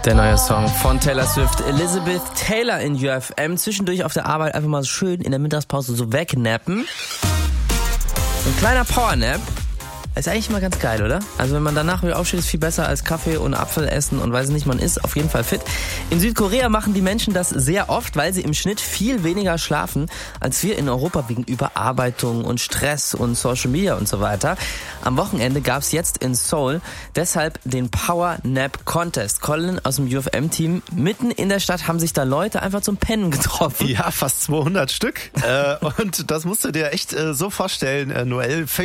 Der neue Song von Taylor Swift, Elizabeth Taylor in UFM. Zwischendurch auf der Arbeit einfach mal schön in der Mittagspause so wegnappen. So ein kleiner Powernap. Ist eigentlich mal ganz geil, oder? Also wenn man danach wieder aufsteht, ist viel besser als Kaffee und Apfel essen und weiß nicht, man ist auf jeden Fall fit. In Südkorea machen die Menschen das sehr oft, weil sie im Schnitt viel weniger schlafen als wir in Europa wegen Überarbeitung und Stress und Social Media und so weiter. Am Wochenende gab's jetzt in Seoul deshalb den Power Nap Contest. Colin aus dem UFM-Team, mitten in der Stadt haben sich da Leute einfach zum Pennen getroffen. Ja, fast 200 Stück. Und das musst du dir echt so vorstellen, Noel.